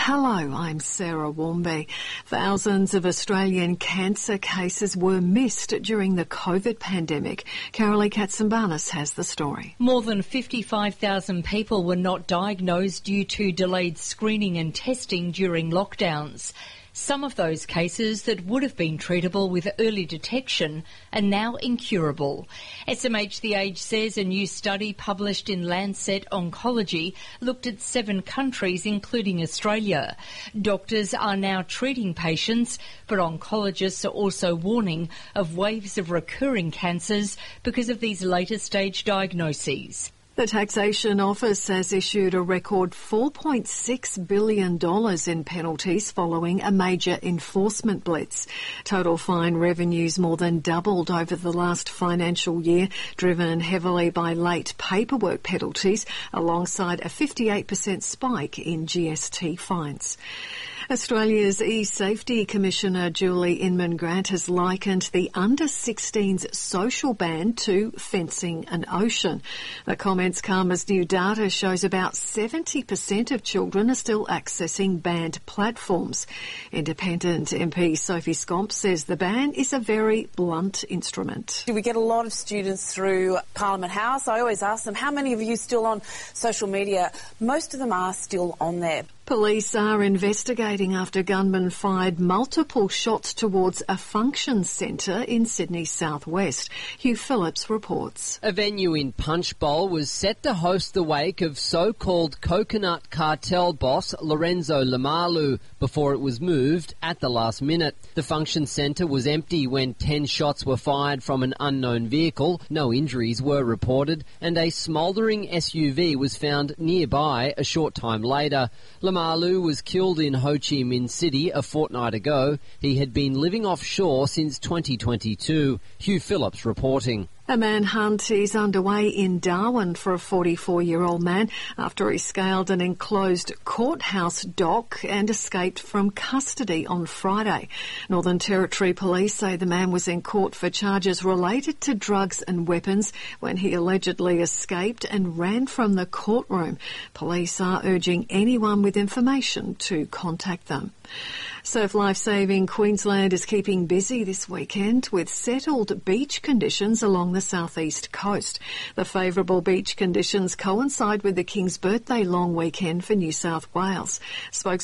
Hello, I'm Sarah Warmby. Thousands of Australian cancer cases were missed during the COVID pandemic. Carolee Katsimbanis has the story. More than 55,000 people were not diagnosed due to delayed screening and testing during lockdowns. Some of those cases that would have been treatable with early detection are now incurable. SMH The Age says a new study published in Lancet Oncology looked at 7 countries, including Australia. Doctors are now treating patients, but oncologists are also warning of waves of recurring cancers because of these later stage diagnoses. The Taxation Office has issued a record $4.6 billion in penalties following a major enforcement blitz. Total fine revenues more than doubled over the last financial year, driven heavily by late paperwork penalties, alongside a 58% spike in GST fines. Australia's E-Safety Commissioner Julie Inman-Grant has likened the under-16s social ban to fencing an ocean. The comments come as new data shows about 70% of children are still accessing banned platforms. Independent MP Sophie Scomp says the ban is a very blunt instrument. We get a lot of students through Parliament House. I always ask them, how many of you still on social media? Most of them are still on there. Police are investigating after gunmen fired multiple shots towards a function centre in Sydney's southwest. Hugh Phillips reports. A venue in Punchbowl was set to host the wake of so-called coconut cartel boss Lorenzo Lamalu before it was moved at the last minute. The function centre was empty when 10 shots were fired from an unknown vehicle. No injuries were reported, and a smouldering SUV was found nearby a short time later. Lamalu was killed in Ho Chi Minh City a fortnight ago. He had been living offshore since 2022. Hugh Phillips reporting. A manhunt is underway in Darwin for a 44-year-old man after he scaled an enclosed courthouse dock and escaped from custody on Friday. Northern Territory Police say the man was in court for charges related to drugs and weapons when he allegedly escaped and ran from the courtroom. Police are urging anyone with information to contact them. Surf Life Saving Queensland is keeping busy this weekend with settled beach conditions along the southeast coast. The favourable beach conditions coincide with the King's Birthday long weekend for New South Wales.